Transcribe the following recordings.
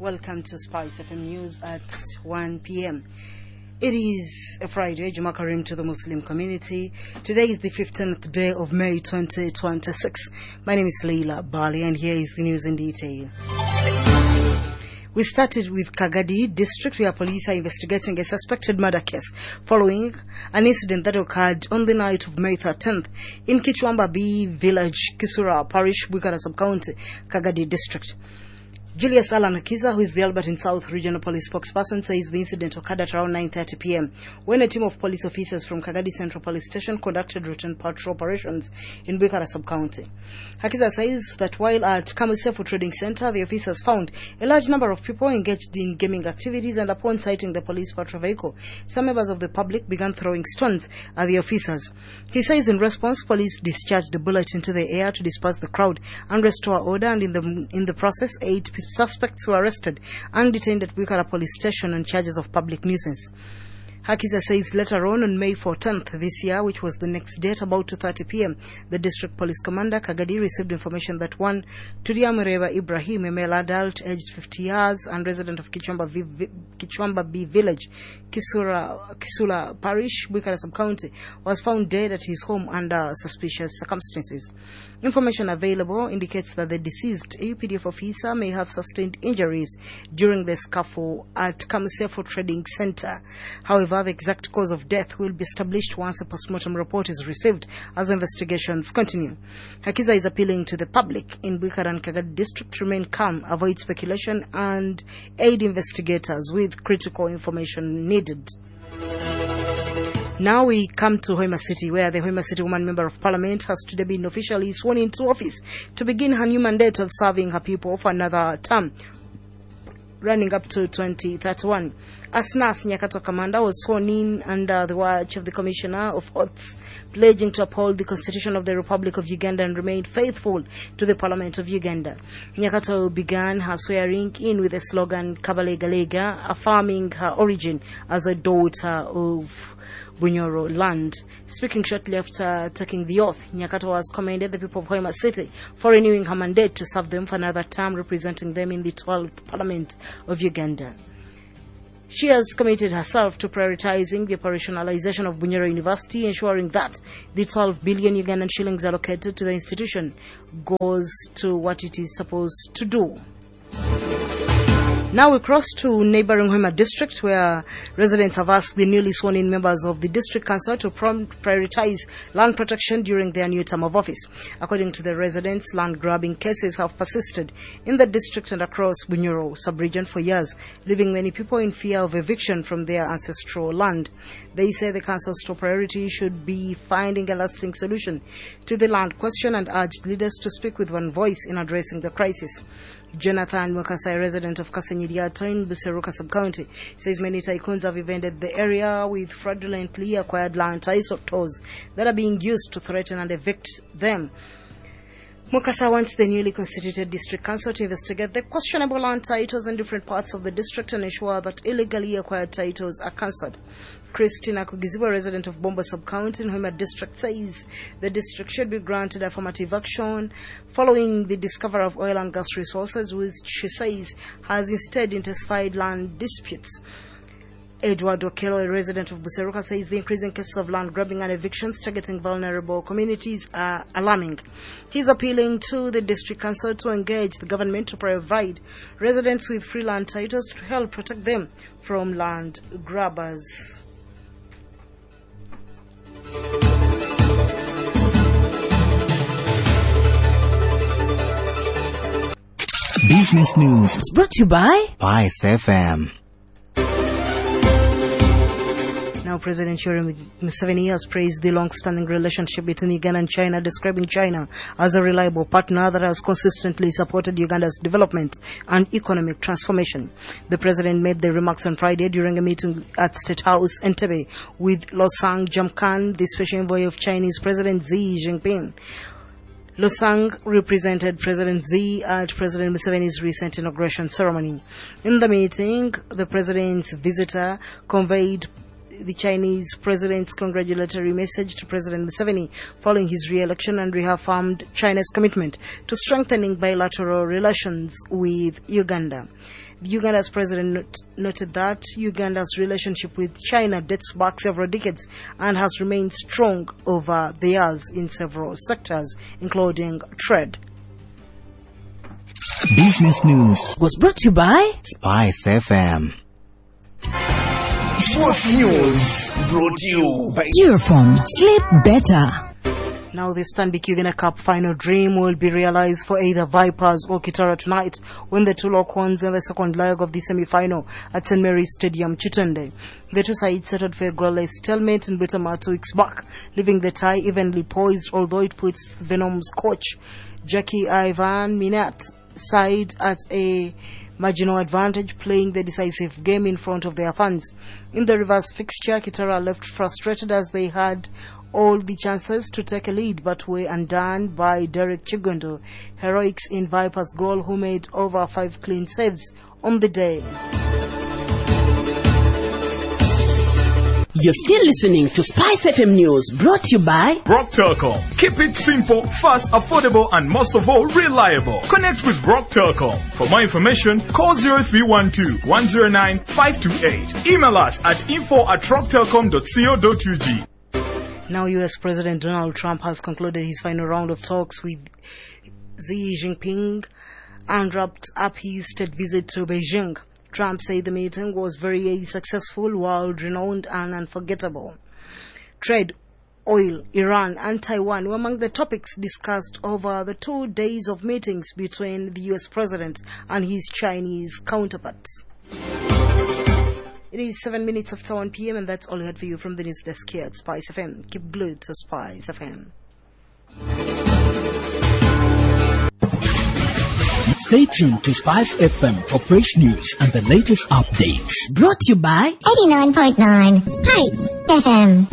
Welcome to Spice FM News at 1 p.m. It is a Friday, Juma Karim to the Muslim community. Today is the 15th day of May 2026. My name is Leila Bali and here is the news in detail. We started with Kagadi district where police are investigating a suspected murder case following an incident that occurred on the night of May 13th in Kichwamba B village, Kisura Parish, Bwikara Sub-County, Kagadi district. Julius Alan Hakiza, who is the Albertine South Regional Police spokesperson, says the incident occurred at around 9:30 p.m. when a team of police officers from Kagadi Central Police Station conducted routine patrol operations in Bwikara Sub-County. Hakiza says that while at Kamusefu Trading Center, the officers found a large number of people engaged in gaming activities, and upon sighting the police patrol vehicle, some members of the public began throwing stones at the officers. He says in response, police discharged a bullet into the air to disperse the crowd and restore order, and in the process, 8 suspects were arrested and detained at Bwikara Police Station on charges of public nuisance. Hakiza says later on May 14th this year, which was the next day at about 2:30 p.m., the district police commander Kagadi received information that one Turiamireva Ibrahim, a male adult aged 50 years and resident of Kichwamba B village, Kisula Parish, Bwikara Sub-County, was found dead at his home under suspicious circumstances. Information available indicates that the deceased UPDF officer may have sustained injuries during the scuffle at Kamusefu Trading Center. However, the exact cause of death will be established once a postmortem report is received as investigations continue. Hakiza is appealing to the public in Bwikara and Kagadi district to remain calm, avoid speculation, and aid investigators with critical information needed. Now we come to Hoima City, where the Hoima City Woman Member of Parliament has today been officially sworn into office to begin her new mandate of serving her people for another term, running up to 2031. Asnas Nyakato Kamanda was sworn in under the watch of the Commissioner of Oaths, pledging to uphold the Constitution of the Republic of Uganda and remain faithful to the Parliament of Uganda. Nyakato began her swearing in with the slogan Kabalega Lega, affirming her origin as a daughter of Bunyoro land. Speaking shortly after taking the oath, Nyakato has commended the people of Hoima City for renewing her mandate to serve them for another term, representing them in the 12th Parliament of Uganda. She has committed herself to prioritizing the operationalization of Bunyoro University, ensuring that the 12 billion Ugandan shillings allocated to the institution goes to what it is supposed to do. Now we cross to neighboring Hoima district, where residents have asked the newly sworn-in members of the district council to prioritize land protection during their new term of office. According to the residents, land grabbing cases have persisted in the district and across Bunyoro sub-region for years, leaving many people in fear of eviction from their ancestral land. They say the council's top priority should be finding a lasting solution to the land question and urged leaders to speak with one voice in addressing the crisis. Jonathan Mukasai, resident of Kasenyidiato in Buseruka Sub-County, says many tycoons have invaded the area with fraudulently acquired land titles that are being used to threaten and evict them. Mukasa wants the newly constituted district council to investigate the questionable land titles in different parts of the district and ensure that illegally acquired titles are cancelled. Christina Kugiziwa, resident of Bomba Sub-County in Hoima district, says the district should be granted affirmative action following the discovery of oil and gas resources, which she says has instead intensified land disputes. Edward Okelo, a resident of Buseruka, says the increasing cases of land grabbing and evictions targeting vulnerable communities are alarming. He's appealing to the district council to engage the government to provide residents with free land titles to help protect them from land grabbers. Business News is brought to you by Spice FM. Now, President Yoweri Museveni has praised the long-standing relationship between Uganda and China, describing China as a reliable partner that has consistently supported Uganda's development and economic transformation. The president made the remarks on Friday during a meeting at State House, Entebbe, with Losang Jamkan, the special envoy of Chinese President Xi Jinping. Losang represented President Xi at President Museveni's recent inauguration ceremony. In the meeting, the president's visitor conveyed the Chinese president's congratulatory message to President Museveni following his re-election and reaffirmed China's commitment to strengthening bilateral relations with Uganda. Uganda's president noted that Uganda's relationship with China dates back several decades and has remained strong over the years in several sectors, including trade. Business News was brought to you by Spice FM. Sports News brought to you by Durafon. Sleep better. Now the Stanbic Uganda Cup final dream will be realized for either Vipers or Kitara tonight when the two lock horns in the second leg of the semi-final at St. Mary's Stadium, Chitende. The two sides settled for a goalless stalemate in Butama 2 weeks back, leaving the tie evenly poised, although it puts Venom's coach Jackie Ivan Minat's side at a marginal advantage, playing the decisive game in front of their fans. In the reverse fixture, Kitara left frustrated as they had all the chances to take a lead but were undone by Derek Chigondo, heroics in Vipers' goal, who made over 5 clean saves on the day. You're still listening to Spice FM News, brought to you by Brock Telecom. Keep it simple, fast, affordable, and most of all, reliable. Connect with Brock Telecom. For more information, call 0312-109-528. Email us at info@rocktelecom.co.ug. Now, U.S. President Donald Trump has concluded his final round of talks with Xi Jinping and wrapped up his state visit to Beijing. Trump said the meeting was very successful, world-renowned and unforgettable. Trade, oil, Iran and Taiwan were among the topics discussed over the 2 days of meetings between the U.S. President and his Chinese counterparts. It is 7 minutes after 1 p.m. and that's all I had for you from the news desk here at Spice FM. Keep glued to Spice FM. Stay tuned to Spice FM for fresh news and the latest updates. Brought to you by 89.9 Spice FM.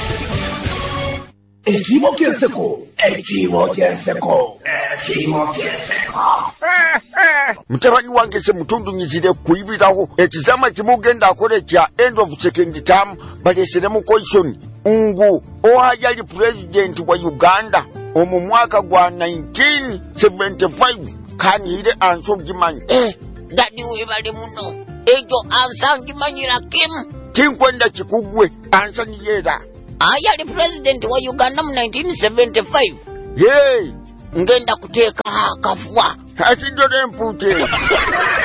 Mutabanyi wange se mutundu nyizire kuyibiraho ekizama kimugenda akole kya end of second term balesere mu coalition ngu oyali president wa Uganda omu mwaka gwa 1975 kanire anso gimanyi dadi webale muno ejo ansangi manyira tinkwenda kikugwe ansani yera ayali president wa Uganda mu 1975 yey ngenda kuteeka akafwa ati dore mpute